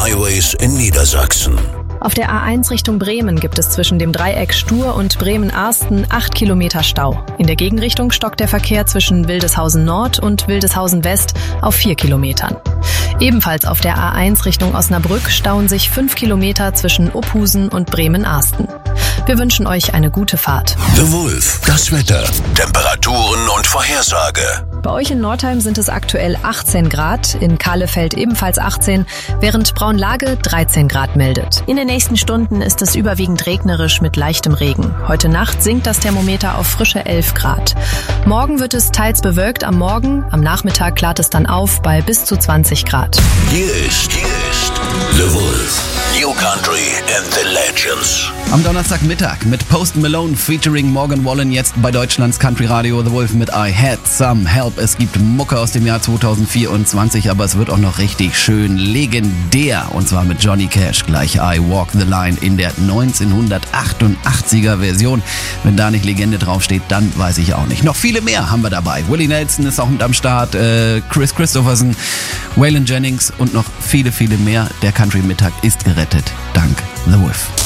Highways in Niedersachsen. Auf der A1 Richtung Bremen gibt es zwischen dem Dreieck Stur und Bremen-Arsten 8 Kilometer Stau. In der Gegenrichtung stockt der Verkehr zwischen Wildeshausen Nord und Wildeshausen West auf 4 Kilometern. Ebenfalls auf der A1 Richtung Osnabrück stauen sich 5 Kilometer zwischen Ophusen und Bremen-Arsten. Wir wünschen euch eine gute Fahrt. The Wolf, das Wetter, Temperaturen und Vorhersage. Bei euch in Nordheim sind es aktuell 18 Grad, in Kahlefeld ebenfalls 18, während Braunlage 13 Grad meldet. In den nächsten Stunden ist es überwiegend regnerisch mit leichtem Regen. Heute Nacht sinkt das Thermometer auf frische 11 Grad. Morgen wird es teils bewölkt am Morgen, am Nachmittag klart es dann auf bei bis zu 20 Grad. Hier ist The Wolf, New Country and the Legends. Am Donnerstagmittag mit Post Malone featuring Morgan Wallen jetzt bei Deutschlands Country Radio The Wolf mit I Had Some Help. Es gibt Mucke aus dem Jahr 2024, aber es wird auch noch richtig schön legendär. Und zwar mit Johnny Cash gleich I Walk the Line in der 1988er Version. Wenn da nicht Legende draufsteht, dann weiß ich auch nicht. Noch viele mehr haben wir dabei. Willie Nelson ist auch mit am Start, Chris Christopherson, Waylon Jennings und noch viele, viele mehr. Der Country-Mittag ist gerettet. Dank The Wolf.